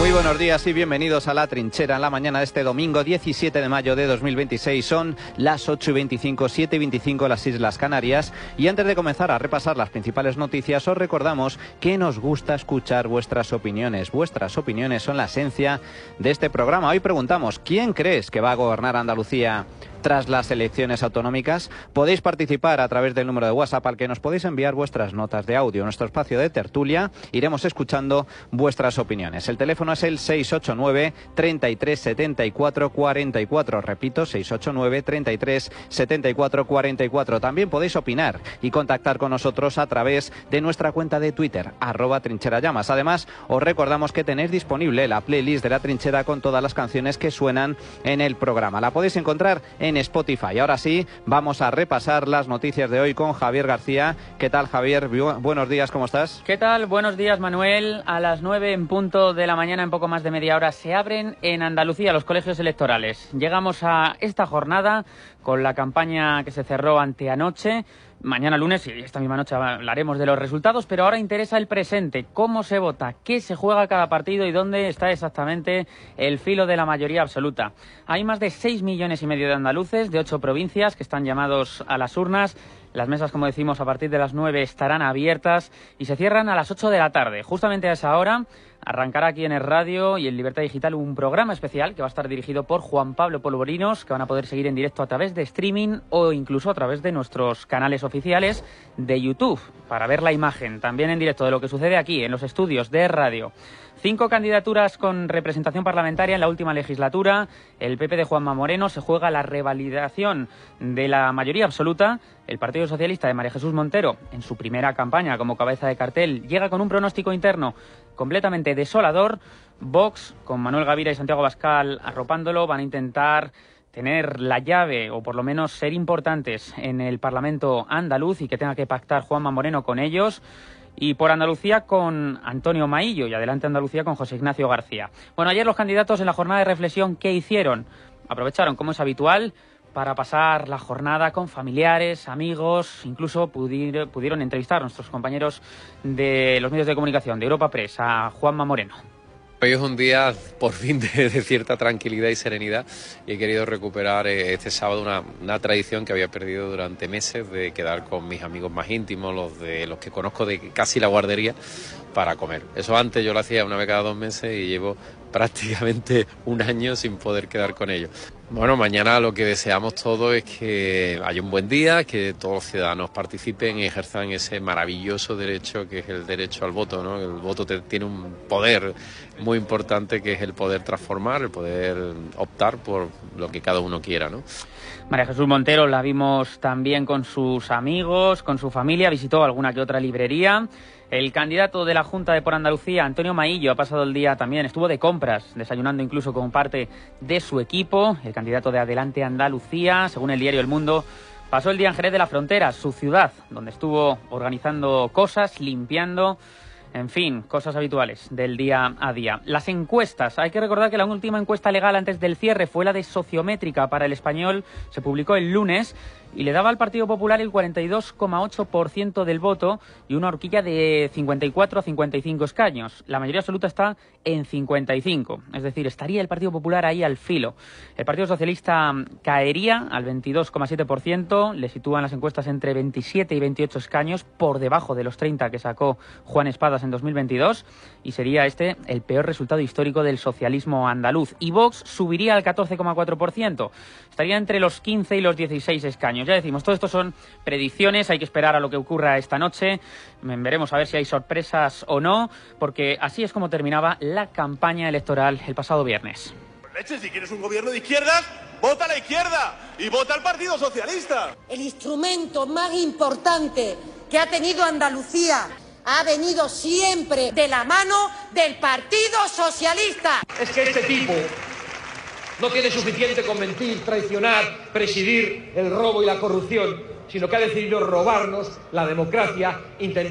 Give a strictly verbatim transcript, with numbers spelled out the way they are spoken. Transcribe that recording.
Muy buenos días y bienvenidos a La Trinchera en la mañana de este domingo diecisiete de mayo de dos mil veintiséis. Son las ocho y veinticinco, siete y veinticinco las Islas Canarias. Y antes de comenzar a repasar las principales noticias, os recordamos que nos gusta escuchar vuestras opiniones. Vuestras opiniones son la esencia de este programa. Hoy preguntamos, ¿quién crees que va a gobernar Andalucía tras las elecciones autonómicas? Podéis participar a través del número de WhatsApp al que nos podéis enviar vuestras notas de audio. En nuestro espacio de tertulia iremos escuchando vuestras opiniones. El teléfono es el seis ocho nueve, treinta y tres, setenta y cuatro, cuarenta y cuatro. Repito, seis ocho nueve, treinta y tres, setenta y cuatro, cuarenta y cuatro. También podéis opinar y contactar con nosotros a través de nuestra cuenta de Twitter, arroba trincherallamas. Además, os recordamos que tenéis disponible la playlist de La Trinchera con todas las canciones que suenan en el programa. La podéis encontrar en Spotify. Ahora sí, vamos a repasar las noticias de hoy con Javier García. ¿Qué tal, Javier? Buenos días, ¿cómo estás? ¿Qué tal? Buenos días, Manuel. A las nueve en punto de la mañana, en poco más de media hora, se abren en Andalucía los colegios electorales. Llegamos a esta jornada con la campaña que se cerró anteanoche. Mañana lunes y esta misma noche hablaremos de los resultados, pero ahora interesa el presente, cómo se vota, qué se juega cada partido y dónde está exactamente el filo de la mayoría absoluta. Hay más de seis millones y medio de andaluces de ocho provincias que están llamados a las urnas. Las mesas, como decimos, a partir de las nueve estarán abiertas y se cierran a las ocho de la tarde. Justamente a esa hora arrancará aquí en el radio y en Libertad Digital un programa especial que va a estar dirigido por Juan Pablo Polvorinos, que van a poder seguir en directo a través de streaming o incluso a través de nuestros canales oficiales de YouTube para ver la imagen también en directo de lo que sucede aquí en los estudios de radio. Cinco candidaturas con representación parlamentaria en la última legislatura. El P P de Juanma Moreno se juega la revalidación de la mayoría absoluta. El Partido Socialista de María Jesús Montero, en su primera campaña como cabeza de cartel, llega con un pronóstico interno completamente desolador. Vox, con Manuel Gavira y Santiago Abascal arropándolo, van a intentar tener la llave o por lo menos ser importantes en el Parlamento andaluz y que tenga que pactar Juanma Moreno con ellos. Y por Andalucía con Antonio Maillo y adelante Andalucía con José Ignacio García. Bueno, ayer los candidatos en la jornada de reflexión, ¿qué hicieron? Aprovecharon, como es habitual, para pasar la jornada con familiares, amigos, incluso pudir, pudieron entrevistar a nuestros compañeros de los medios de comunicación, de Europa Press, a Juanma Moreno. Hoy es un día, por fin, de, de cierta tranquilidad y serenidad y he querido recuperar eh, este sábado una, una tradición que había perdido durante meses de quedar con mis amigos más íntimos, los de los que conozco de casi la guardería, para comer. Eso antes yo lo hacía una vez cada dos meses y llevo prácticamente un año sin poder quedar con ellos. Bueno, mañana lo que deseamos todos es que haya un buen día, que todos los ciudadanos participen y ejerzan ese maravilloso derecho que es el derecho al voto, ¿no? El voto te, tiene un poder muy importante que es el poder transformar, el poder optar por lo que cada uno quiera, ¿no? María Jesús Montero la vimos también con sus amigos, con su familia, visitó alguna que otra librería. El candidato de la Junta de Por Andalucía, Antonio Maillo, ha pasado el día también, estuvo de compras, desayunando incluso con parte de su equipo. El candidato de Adelante Andalucía, según el diario El Mundo, pasó el día en Jerez de la Frontera, su ciudad, donde estuvo organizando cosas, limpiando, en fin, cosas habituales del día a día. Las encuestas, hay que recordar que la última encuesta legal antes del cierre fue la de Sociométrica para El Español, se publicó el lunes y le daba al Partido Popular el cuarenta y dos coma ocho por ciento del voto y una horquilla de cincuenta y cuatro a cincuenta y cinco escaños. La mayoría absoluta está en cincuenta y cinco, es decir, estaría el Partido Popular ahí al filo. El Partido Socialista caería al veintidós coma siete por ciento, le sitúan las encuestas entre veintisiete y veintiocho escaños, por debajo de los treinta que sacó Juan Espadas en dos mil veintidós, y sería este el peor resultado histórico del socialismo andaluz. Y Vox subiría al catorce coma cuatro por ciento, estaría entre los quince y los dieciséis escaños. Ya decimos, todo esto son predicciones, hay que esperar a lo que ocurra esta noche, veremos a ver si hay sorpresas o no, porque así es como terminaba la campaña electoral el pasado viernes. Leche, si quieres un gobierno de izquierdas, vota a la izquierda y vota al Partido Socialista. El instrumento más importante que ha tenido Andalucía ha venido siempre de la mano del Partido Socialista. Es que este tipo no tiene suficiente con mentir, traicionar, presidir el robo y la corrupción, sino que ha decidido robarnos la democracia, intentar